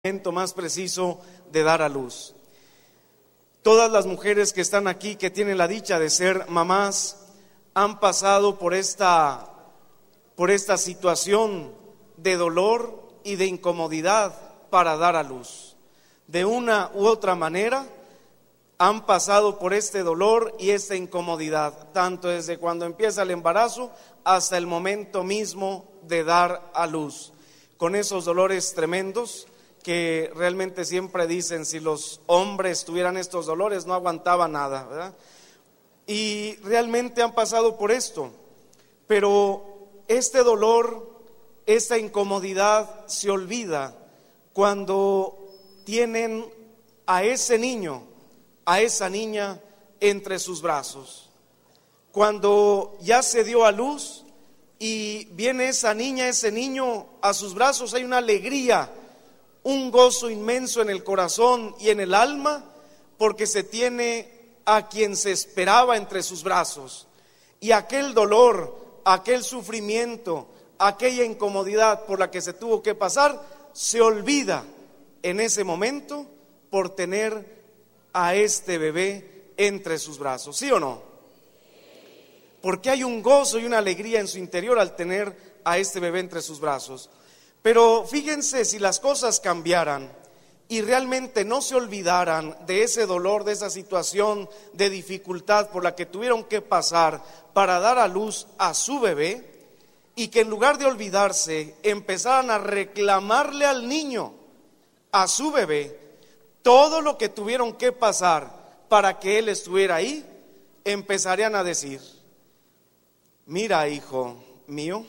Momento más preciso de dar a luz. Todas las mujeres que están aquí, que tienen la dicha de ser mamás, han pasado por esta situación de dolor y de incomodidad para dar a luz. De una u otra manera han pasado por este dolor y esta incomodidad, tanto desde cuando empieza el embarazo hasta el momento mismo de dar a luz, con esos dolores tremendos que realmente siempre dicen, si los hombres tuvieran estos dolores no aguantaban nada, ¿verdad? Y realmente han pasado por esto, pero este dolor, esta incomodidad se olvida cuando tienen a ese niño, a esa niña entre sus brazos. Cuando ya se dio a luz y viene esa niña, ese niño a sus brazos, hay una alegría, un gozo inmenso en el corazón y en el alma, porque se tiene a quien se esperaba entre sus brazos. Y aquel dolor, aquel sufrimiento, aquella incomodidad por la que se tuvo que pasar, se olvida en ese momento por tener a este bebé entre sus brazos, ¿sí o no? Porque hay un gozo y una alegría en su interior al tener a este bebé entre sus brazos. Pero fíjense, si las cosas cambiaran y realmente no se olvidaran de ese dolor, de esa situación de dificultad por la que tuvieron que pasar para dar a luz a su bebé, y que en lugar de olvidarse empezaran a reclamarle al niño, a su bebé, todo lo que tuvieron que pasar para que él estuviera ahí, empezarían a decir: mira, hijo mío,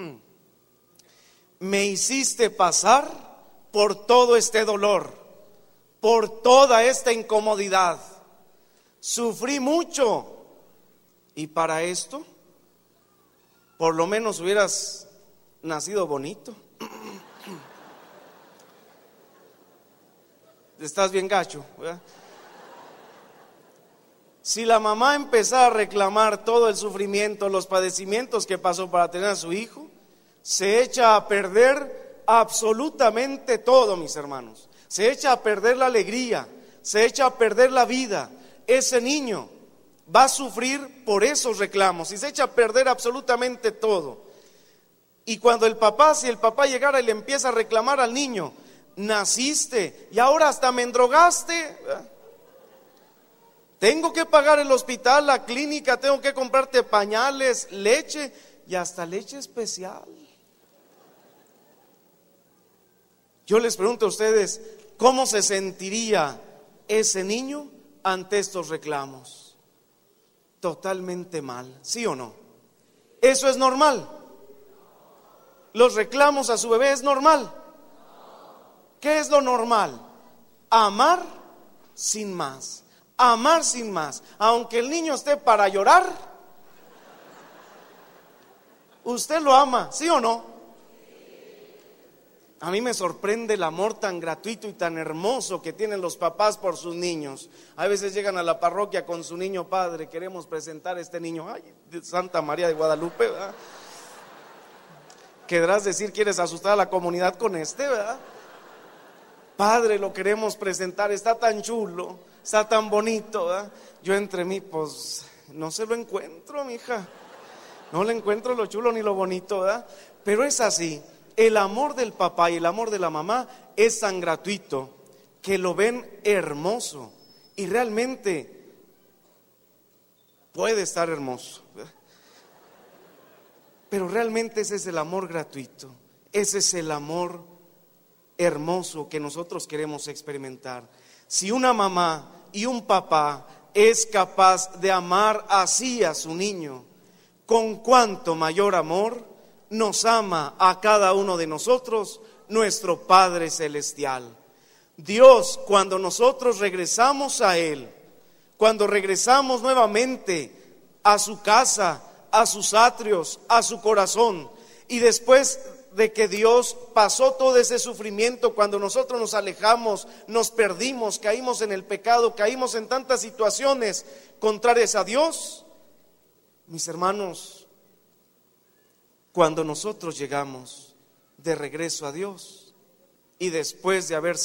me hiciste pasar por todo este dolor, por toda esta incomodidad, sufrí mucho, y para esto, por lo menos hubieras nacido bonito. Estás bien gacho, ¿verdad? Si la mamá empezara a reclamar todo el sufrimiento, los padecimientos que pasó para tener a su hijo, se echa a perder absolutamente todo, mis hermanos. Se echa a perder la alegría, se echa a perder la vida. Ese niño va a sufrir por esos reclamos y se echa a perder absolutamente todo. Y cuando si el papá llegara y le empieza a reclamar al niño: naciste y ahora hasta me endrogaste, tengo que pagar el hospital, la clínica, tengo que comprarte pañales, leche y hasta leche especial. Yo les pregunto a ustedes, ¿cómo se sentiría ese niño ante estos reclamos? Totalmente mal, ¿sí o no? ¿Eso es normal? ¿Los reclamos a su bebé es normal? ¿Qué es lo normal? Amar sin más. Amar sin más. Aunque el niño esté para llorar, usted lo ama, ¿sí o no? A mí me sorprende el amor tan gratuito y tan hermoso que tienen los papás por sus niños. A veces llegan a la parroquia con su niño: padre, queremos presentar a este niño, ay, de Santa María de Guadalupe, ¿verdad? Querrás decir, quieres asustar a la comunidad con ¿verdad? Padre, lo queremos presentar, está tan chulo, está tan bonito, ¿verdad? Yo entre mí, pues, no se lo encuentro, mija. No le encuentro lo chulo ni lo bonito, ¿verdad? Pero es así. El amor del papá y el amor de la mamá es tan gratuito que lo ven hermoso, y realmente puede estar hermoso, ¿verdad? Pero realmente ese es el amor gratuito, ese es el amor hermoso que nosotros queremos experimentar. Si una mamá y un papá es capaz de amar así a su niño, con cuánto mayor amor nos ama a cada uno de nosotros nuestro Padre Celestial. Dios, cuando nosotros regresamos a Él, cuando regresamos nuevamente a su casa, a sus atrios, a su corazón, y después de que Dios pasó todo ese sufrimiento, cuando nosotros nos alejamos, nos perdimos, caímos en el pecado, caímos en tantas situaciones contrarias a Dios, mis hermanos, cuando nosotros llegamos de regreso a Dios y después de haber